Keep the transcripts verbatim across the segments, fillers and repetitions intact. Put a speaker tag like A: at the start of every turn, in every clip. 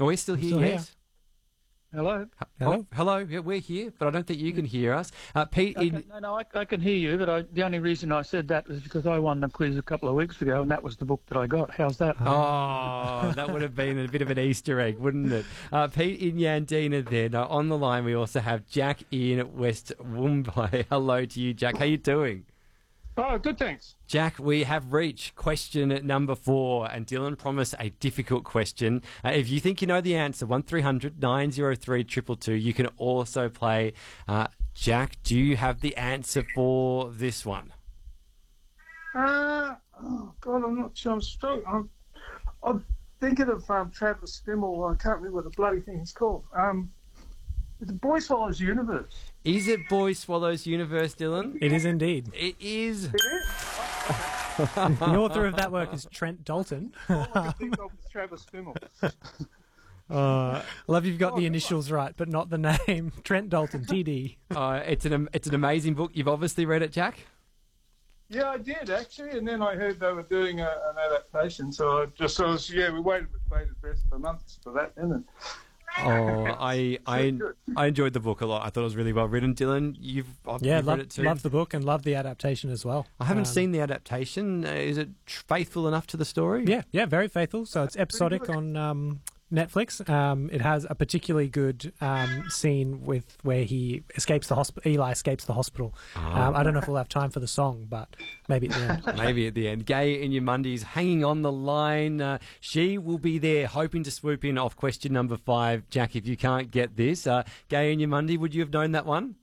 A: Oh, we're still
B: I'm
A: here,
B: still
A: yes.
B: here.
C: Hello?
B: Hello?
A: Oh, hello. Yeah, we're here, but I don't think you can hear us. Uh, Pete,
C: Okay,
A: in,
C: no, no, I, I can hear you, but I, the only reason I said that was because I won the quiz a couple of weeks ago, and that was the book that I got. How's that?
A: oh, that would have been a bit of an Easter egg, wouldn't it? Uh, Pete in Yandina then. Uh, on the line, we also have Jack in West Woombye. Hello to you, Jack. How you doing?
C: Oh, good, thanks.
A: Jack, we have reached question number four, and Dylan promised a difficult question. Uh, if you think you know the answer, one three hundred nine oh three two two two, you can also play. Uh, Jack, do you have the answer for this one?
D: Uh, oh, God, I'm not sure. I'm struggling. I'm, I'm thinking of um, Travis Fimmel. I can't remember what the bloody thing is called. Um, the Boy Swallows Universe.
A: Is it Boy Swallows Universe, Dylan?
B: It is indeed.
A: It is.
D: It is?
B: The author of that work is Trent Dalton.
D: All I can think of is Travis Fimmel.
B: Uh, I love you've got the initials right, but not the name. Trent Dalton, T D.
A: Uh, it's an it's an amazing book. You've obviously read it, Jack.
D: Yeah, I did, actually, and then I heard they were doing a, an adaptation, so I just I was, yeah, we waited with bated breath for months for that, didn't it?
A: Oh, I I
D: Good.
A: I enjoyed the book a lot. I thought it was really well written. Dylan, you've,
B: Yeah,
A: you've read
B: love,
A: it too.
B: love the book and love the adaptation as well.
A: I haven't
B: Um,
A: seen the adaptation. Uh, is it tr- faithful enough to the story?
B: Yeah, yeah, very faithful. So it's episodic on um, Netflix. Um, it has a particularly good um, scene with where he escapes the hospital. Eli escapes the hospital. Um, I don't know if we'll have time for the song, but maybe at the end.
A: Maybe at the end. Gay in your Mondays hanging on the line. Uh, she will be there hoping to swoop in off question number five. Jack, if you can't get this, uh, Gay in your Monday, would you have known that one?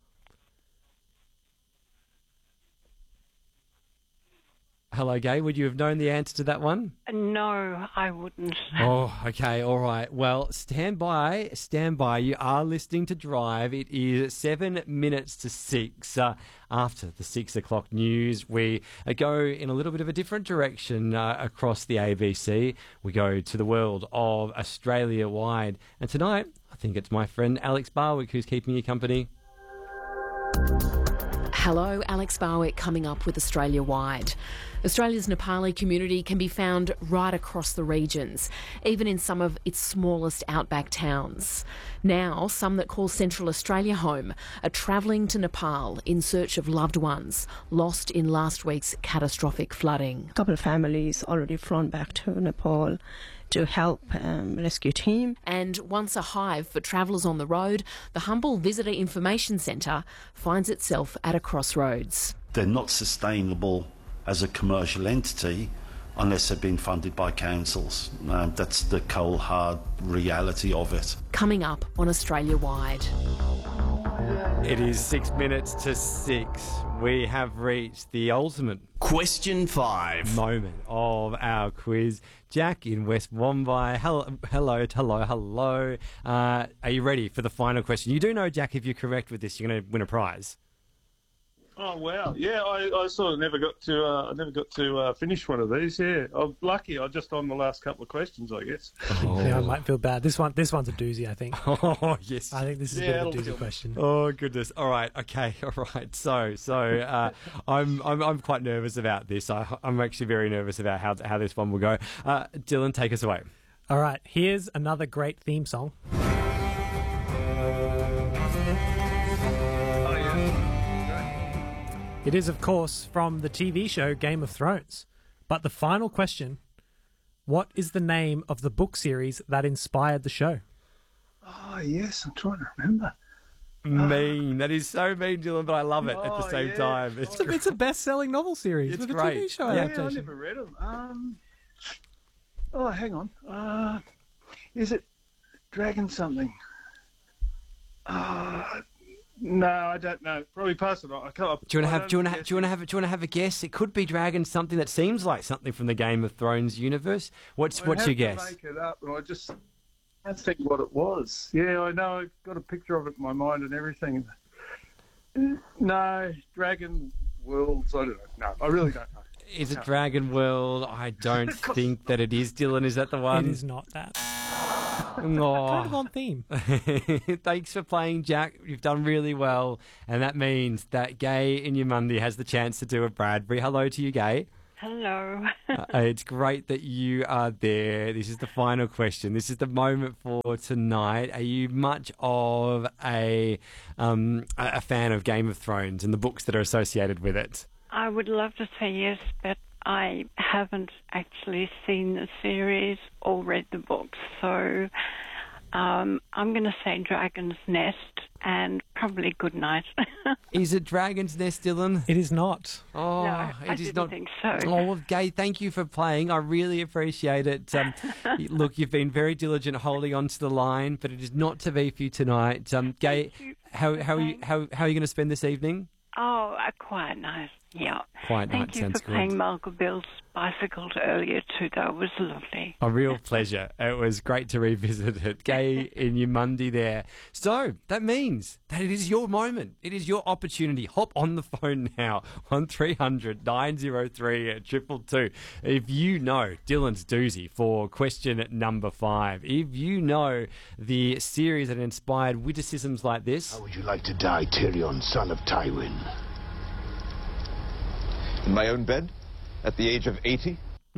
A: Hello, Gay. Would you have known the answer to that one?
E: No, I wouldn't.
A: Oh, okay. All right. Well, stand by. Stand by. You are listening to Drive. It is seven minutes to six. Uh, after the six o'clock news, we uh, go in a little bit of a different direction uh, across the A B C. We go to the world of Australia-wide. And tonight, I think it's my friend Alex Barwick who's keeping you company.
F: Hello, Alex Barwick coming up with Australia-wide. Australia's Nepali community can be found right across the regions, even in some of its smallest outback towns. Now, some that call Central Australia home are travelling to Nepal in search of loved ones lost in last week's catastrophic flooding.
G: A couple of families already flown back to Nepal to help um, rescue team.
F: And once a hive for travellers on the road, the Humble Visitor Information Centre finds itself at a crossroads.
H: They're not sustainable as a commercial entity unless they've been funded by councils. Um, that's the cold, hard reality of it.
F: Coming up on Australia-wide.
A: It is six minutes to six. We have reached the ultimate
I: Question five.
A: moment of our quiz. Jack in West Woombye. Hello, hello, hello, hello. Uh, are you ready for the final question? You do know, Jack, if you're correct with this, you're going to win a prize.
D: Oh wow! Yeah, I, I sort of never got to uh, I never got to uh, finish one of these. Yeah, I'm lucky. I just on the last couple of questions, I guess.
A: Oh,
B: Yeah, I might feel bad. This one, this one's a doozy, I think.
A: oh yes.
B: I think this is
D: Yeah,
B: a bit of a
D: it'll
B: doozy
D: kill me.
B: question.
A: Oh goodness! All right, okay, all right. So, so uh, I'm I'm I'm quite nervous about this. I, I'm actually very nervous about how how this one will go. Uh, Dylan, take us away.
B: All right, here's another great theme song. It is, of course, from the T V show Game of Thrones. But the final question, what is the name of the book series that inspired the show?
D: Oh yes, I'm trying to remember.
A: Mean. That is so mean, Dylan, but I love it at the
D: Oh,
A: same
D: yeah.
A: time. It's
B: It's a, it's a best-selling novel series
A: It's
B: with a
A: great.
B: T V show
A: Yeah,
D: Yeah, I
B: adaptation.
D: never read them. Um, oh, hang on. Uh, is it Dragon something? Uh, no, I don't know. Probably pass it on. I can't.
A: Do you want to
D: I
A: have?
D: don't
A: Do you want to?
D: guess
A: Do you want to have? Do you want to have a guess? It could be Dragon, something that seems like something from the Game of Thrones universe. What's
D: I
A: What's
D: have
A: your
D: to
A: guess?
D: Make it up, and I just can't think what it was. Yeah, I know. I've got a picture of it in my mind and everything. No, Dragon Worlds. I don't know. No, I really don't know.
A: Is it Dragon World? I don't think that it is. Dylan, is that the one?
B: It is not that.
A: Aw.
B: Kind of on theme.
A: Thanks for playing, Jack. You've done really well, and that means that Gay in your Monday has the chance to do a Bradbury. Hello to you, Gay.
E: Hello.
A: Uh, it's great that you are there. This is the final question. This is the moment for tonight. Are you much of a um, a a fan of Game of Thrones and the books that are associated with it?
E: I would love to say yes, but I haven't actually seen the series or read the books. So um, I'm going to say Dragon's Nest and probably good night.
A: Is it Dragon's Nest, Dylan?
B: It is not.
A: Oh,
E: No, I
A: it is
E: didn't
A: not.
E: think so.
A: Oh, well, Gay, thank you for playing. I really appreciate it. Um, look, you've been very diligent holding on to the line, but it is not to be for you tonight. Um, Gay,
E: you
A: how
E: for
A: how are you
E: playing.
A: how how are you going to spend this evening?
E: Oh, a quiet night. Yeah.
A: Quiet
E: Thank
A: night
E: you
A: sounds
E: for
A: good.
E: playing Michael Bill's Bicycles earlier too. That was lovely.
A: A real pleasure. It was great to revisit it. Gay in your Monday there. So that means that it is your moment. It is your opportunity. Hop on the phone now. one three hundred nine oh three two two two. If you know Dylan's doozy for question number five, if you know the series that inspired witticisms like this,
J: How would you like to die, Tyrion, son of Tywin?
K: In my own bed? At the age of eighty?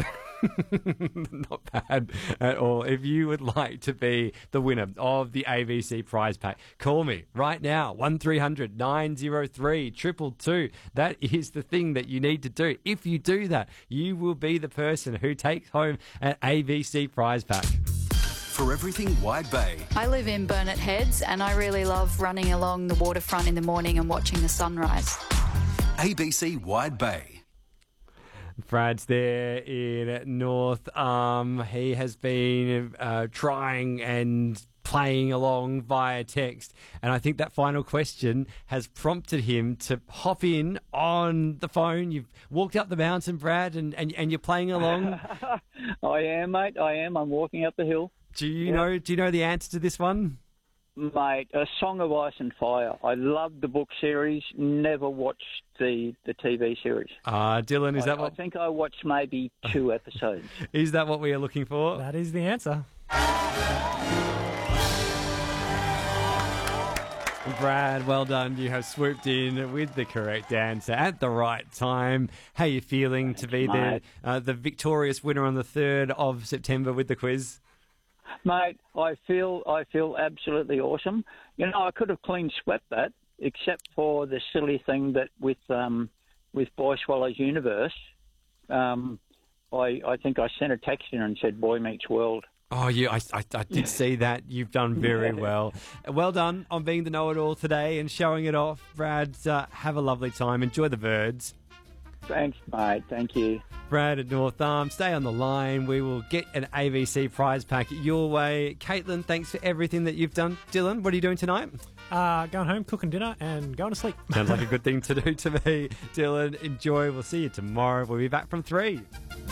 A: not bad at all. If you would like to be the winner of the A B C prize pack, call me right now. one three hundred nine oh three two two two. That is the thing that you need to do. If you do that, you will be the person who takes home an A B C prize pack.
L: For everything Wide Bay.
M: I live in Burnett Heads and I really love running along the waterfront in the morning and watching the sunrise.
L: A B C Wide Bay.
A: Brad's there in North. Um, he has been uh, trying and playing along via text, and I think that final question has prompted him to hop in on the phone. You've walked up the mountain, Brad, and, and, and you're playing along.
N: I am, mate. I am. I'm walking up the hill.
A: Do you
N: Yep.
A: know? Do you know the answer to this one?
N: Mate, A Song of Ice and Fire. I love the book series. Never watched the, the T V series.
A: Uh, Dylan, is
N: I,
A: that what
N: I think I watched maybe two episodes.
A: is that what we are looking for?
B: That is the answer.
A: Brad, well done. You have swooped in with the correct answer at the right time. How are you feeling to be the
N: mate.
A: uh, the victorious winner on the third of September with the quiz?
N: Mate, I feel I feel absolutely awesome. You know, I could have clean swept that, except for the silly thing that with um, with Boy Swallows Universe, um, I I think I sent a text in and said Boy Meets World.
A: Oh, you, I, I, I did see that. You've done very well. Well done on being the know-it-all today and showing it off. Brad, uh, have a lovely time. Enjoy the birds.
N: Thanks, mate. Thank you.
A: Brad at North Arm, stay on the line. We will get an A B C prize pack your way. Caitlin, thanks for everything that you've done. Dylan, what are you doing tonight?
B: Uh, going home, cooking dinner, and going to sleep.
A: Sounds like a good thing to do to me. Dylan, enjoy. We'll see you tomorrow. We'll be back from three.